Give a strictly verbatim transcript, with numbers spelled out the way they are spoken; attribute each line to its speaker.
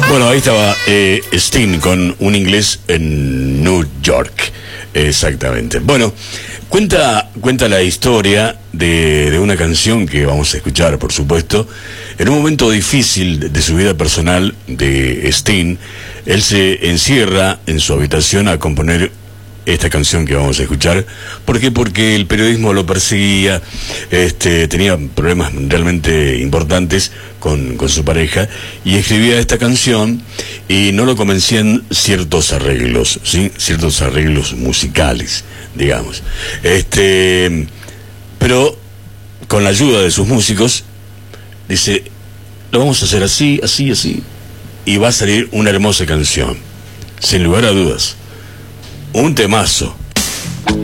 Speaker 1: Bueno, ahí estaba eh, Sting con un inglés en New York. Exactamente. Bueno, cuenta, cuenta la historia de, de una canción que vamos a escuchar, por supuesto. En un momento difícil de, de su vida personal de Sting, él se encierra en su habitación a componer esta canción que vamos a escuchar. ¿Por qué? Porque el periodismo lo perseguía, este, tenía problemas realmente importantes con, con su pareja, y escribía esta canción y no lo convencían ciertos arreglos, ¿sí? Ciertos arreglos musicales, digamos. Este, pero con la ayuda de sus músicos, dice, lo vamos a hacer así, así, así, y va a salir una hermosa canción, sin lugar a dudas. Un temazo.